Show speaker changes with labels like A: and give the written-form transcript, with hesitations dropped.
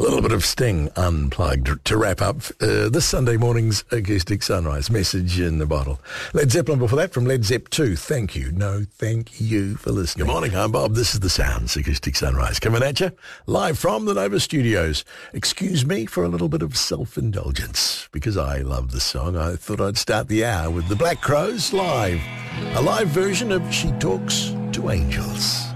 A: A little bit of Sting Unplugged to wrap up this Sunday morning's Acoustic Sunrise. Message in the bottle. Led Zeppelin before that from Led Zepp 2. Thank you. No, thank you for listening. Good morning, I'm Bob. This is The Sounds, Acoustic Sunrise. Coming at you live from the Nova Studios. Excuse me for a little bit of self-indulgence. Because I love the song, I thought I'd start the hour with the Black Crowes live. A live version of She Talks to Angels.